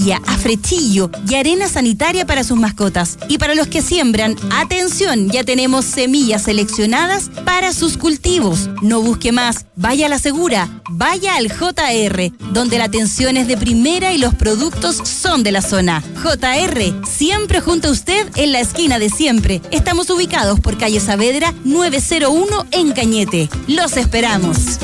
pastilla, afrechillo y arena sanitaria para sus mascotas. Y para los que siembran, atención, ya tenemos semillas seleccionadas para sus cultivos. No busque más, vaya a la segura, vaya al JR, donde la atención es de primera y los productos son de la zona. JR, siempre junto a usted en la esquina de siempre. Estamos ubicados por calle Saavedra 901 en Cañete. Los esperamos.